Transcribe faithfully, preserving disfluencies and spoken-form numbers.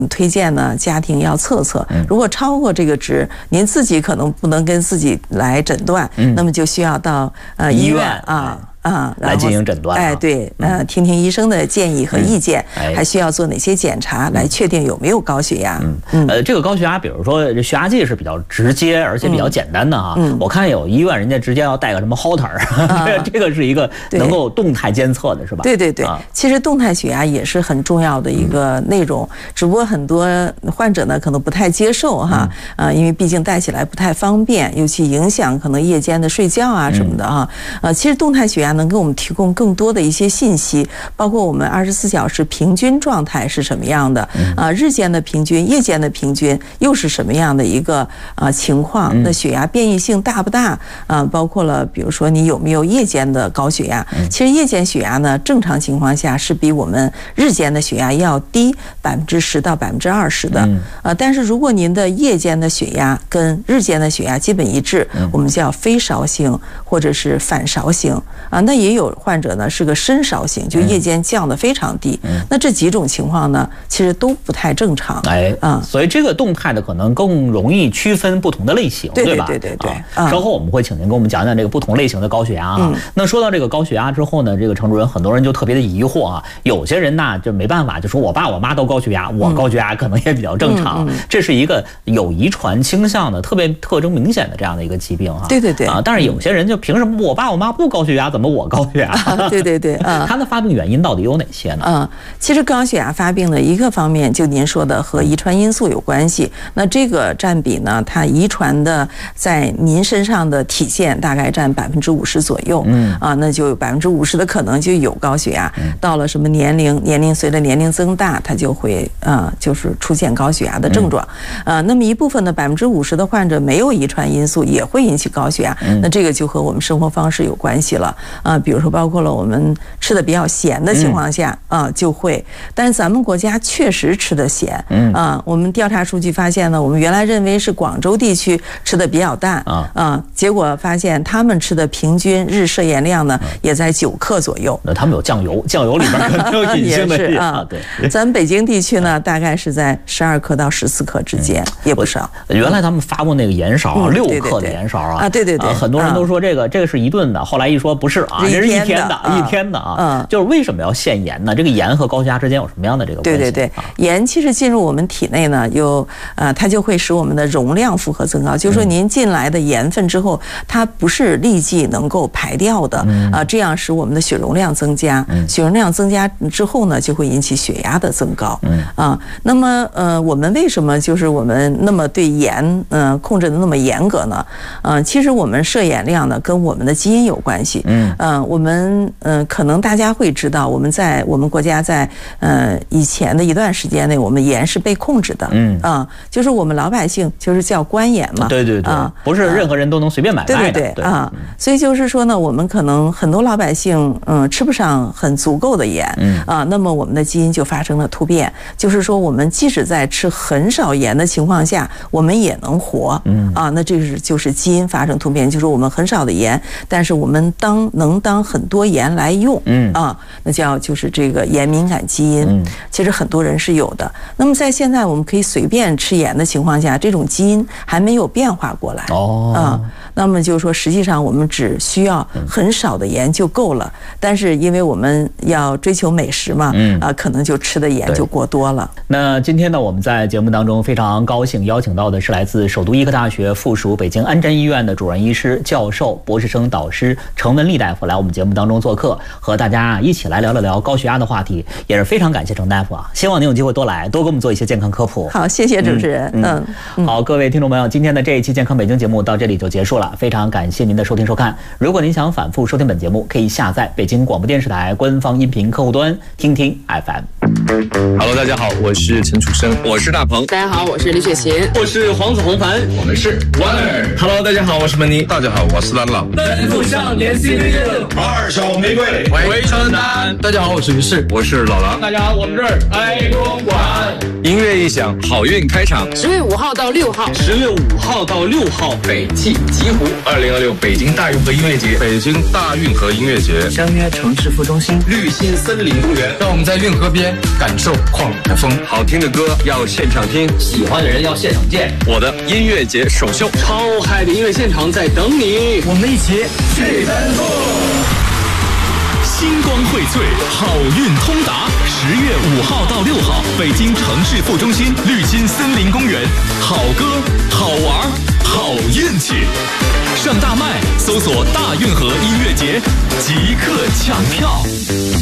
推荐呢，家庭要测测，如果超过这个值，您自己可能不能跟自己来诊断，那么就需要到呃医院啊。啊， 来进行诊断。 哎，对，呃，听听医生的建议和意见，还需要做哪些检查来确定有没有高血压。 嗯嗯，呃，这个高血压，比如说这血压计是比较直接而且比较简单的哈。嗯，我看有医院人家直接要带个什么 Holter， 这个是一个能够动态监测的，是吧？ 对对对，其实动态血压也是很重要的一个内容，只不过很多患者呢可能不太接受哈，啊，因为毕竟带起来不太方便，尤其影响可能夜间的睡觉啊什么的哈。呃，其实动态血压能给我们提供更多的一些信息，包括我们二十四小时平均状态是什么样的，啊，日间的平均、夜间的平均又是什么样的一个啊情况？那血压变异性大不大？啊，包括了比如说你有没有夜间的高血压？其实夜间血压呢，正常情况下是比我们日间的血压要低百分之十到百分之二十的，啊，但是如果您的夜间的血压跟日间的血压基本一致，我们叫非烧型或者是反烧型啊，那也有。有患者呢是个深烧型，就夜间降得非常低。嗯、那这几种情况呢，其实都不太正常。 哎，啊、嗯，所以这个动态的可能更容易区分不同的类型， 对吧？ 对对对对。 啊、稍后我们会请您给我们讲讲这个不同类型的高血压啊。嗯、那说到这个高血压之后呢，这个程主任很多人就特别的疑惑啊，有些人呢就没办法，就说我爸我妈都高血压，我高血压可能也比较正常。嗯嗯、这是一个有遗传倾向的、特别特征明显的这样的一个疾病啊。 对对对。 啊，但是有些人就凭什么我爸我妈不高血压，怎么我高血压？ 啊、对对对，啊、嗯， 它的发病原因到底有哪些呢？ 嗯，其实高血压发病的一个方面，就您说的和遗传因素有关系。那这个占比呢，它遗传的在您身上的体现大概占百分之五十左右。嗯，啊，那就有百分之五十的可能就有高血压。嗯、到了什么年龄，年龄随着年龄增大，它就会啊、呃，就是出现高血压的症状。啊、呃，那么一部分的百分之五十的患者没有遗传因素，也会引起高血压。嗯、那这个就和我们生活方式有关系了。啊、呃，比如说包括了我们吃的比较咸的情况下啊、呃，就会。但是咱们国家确实吃的咸。嗯啊、呃，我们调查数据发现呢，我们原来认为是广州地区吃的比较淡啊啊、呃，结果发现他们吃的平均日摄盐量呢也在九克左右。 那他们有酱油，酱油里边可能有隐性的也是啊。对，咱们北京地区呢大概是在十二克到十四克之间，嗯、也不少。 原来他们发过那个盐勺，六、嗯、克的盐勺啊。 啊，对对对， 啊、很多人都说这个、嗯、这个是一顿的，后来一说不是啊，这是一天的，一天的啊。嗯，就是为什么要限盐呢？这个盐和高血压之间有什么样的这个关系？ 对对对，盐其实进入我们体内呢，有呃，它就会使我们的容量负荷增高。就是说，您进来的盐分之后，它不是立即能够排掉的啊、嗯呃，这样使我们的血容量增加。嗯、血容量增加之后呢，就会引起血压的增高。嗯啊，那么呃，我们为什么就是我们那么对盐嗯、呃、控制的那么严格呢？嗯、呃，其实我们摄盐量呢跟我们的基因有关系。嗯嗯、呃，我们嗯、呃、可能大家会知道，我们在我们国家在呃以前的一段时间内，我们盐是被控制的。嗯啊、呃，就是我们老百姓就是叫官盐嘛。 对对对啊、呃，不是任何人都能随便买卖的。 对对对啊、呃，所以就是说呢，我们可能很多老百姓嗯、呃、吃不上很足够的盐。嗯啊、呃，那么我们的基因就发生了突变，就是说我们即使在吃很少盐的情况下，我们也能活。嗯啊，那这是就是基因发生突变，就是我们很少的盐，但是我们当能当很多盐来用。嗯啊，那叫就是这个盐敏感基因。嗯，其实很多人是有的。那么在现在我们可以随便吃盐的情况下，这种基因还没有变化过来。哦啊，那么就是说，实际上我们只需要很少的盐就够了。但是因为我们要追求美食嘛，嗯啊，可能就吃的盐就过多了。 那今天呢，我们在节目当中非常高兴邀请到的是来自首都医科大学附属北京安贞医院的主任医师、教授、博士生导师程文丽大夫来我们节目当中做客，和大家一起来聊了聊高血压的话题，也是非常感谢程大夫啊！希望您有机会多来，多给我们做一些健康科普。 好，谢谢主持人。嗯，嗯嗯好，各位听众朋友，今天的这一期健康北京节目到这里就结束了，非常感谢您的收听收看。如果您想反复收听本节目，可以下载北京广播电视台官方音频客户端听听 F M。Hello， 大家好，我是陈楚生， 我是大鹏， 大家好，我是李雪琴， 我是黄子弘凡， 我们是 Wonder。Hello， 大家好，我是门妮， 大家好，我是兰朗。 登陆少年 C D 二手玫瑰， 围城南。大家好，我是于适， 我是老狼。 大家好，我们这儿爱公馆。 音乐一响，好运开场。 十月五号到六号， 十月五号到六号， 北汽极西湖二零二六北京大运河音乐节， 北京大运河音乐节， 相约城市副中心绿心森林公园，让我们在运河边感受旷野的风。 好听的歌要现场听， 喜欢的人要现场见。 我的音乐节首秀， 超嗨的音乐现场在等你， 我们一起去奔赴。 星光荟萃，好运通达。十月五号到六号，北京城市副中心绿心森林公园，好歌、好玩、好运气。上大麦搜索大运河音乐节，即刻抢票。